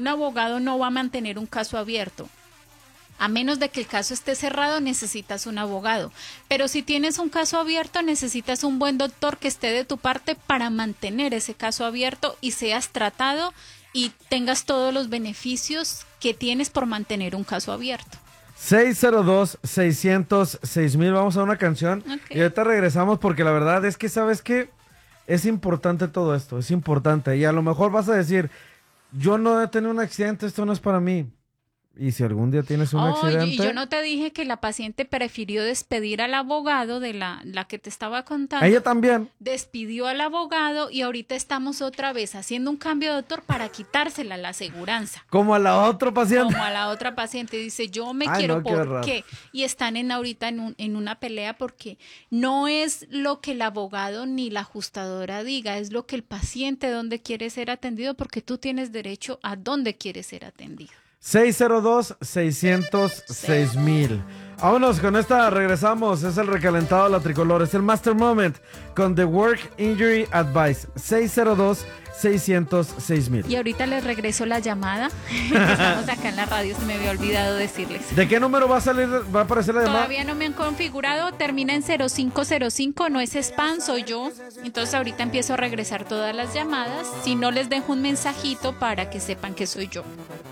Un abogado no va a mantener un caso abierto. A menos de que el caso esté cerrado, necesitas un abogado. Pero si tienes un caso abierto, necesitas un buen doctor que esté de tu parte para mantener ese caso abierto y seas tratado y tengas todos los beneficios que tienes por mantener un caso abierto. 602-600-6000. Vamos a una canción. Okay. Y ahorita regresamos porque la verdad es que, ¿sabes qué? Es importante todo esto, es importante. Y a lo mejor vas a decir, yo no he tenido un accidente, esto no es para mí. Y si algún día tienes un accidente... Y yo no te dije que la paciente prefirió despedir al abogado de la que te estaba contando. Ella también. Despidió al abogado y ahorita estamos otra vez haciendo un cambio de doctor para quitársela la aseguranza. Como a la otra paciente. Como a la otra paciente. Dice, yo me Ay, quiero, no, qué ¿por raro. qué? Y están ahorita en una pelea porque no es lo que el abogado ni la ajustadora diga, es lo que el paciente donde quiere ser atendido, porque tú tienes derecho a dónde quieres ser atendido. 602-600-6000. Vámonos, con esta regresamos. Es el recalentado de la tricolor. Es el Master Moment con The Work Injury Advice. 602-600-6000. Y ahorita les regreso la llamada. Estamos acá en la radio, se me había olvidado decirles. ¿De qué número va a aparecer la llamada? Todavía no me han configurado, termina en 0505, no es spam, soy yo. Entonces ahorita empiezo a regresar todas las llamadas. Si no, les dejo un mensajito para que sepan que soy yo.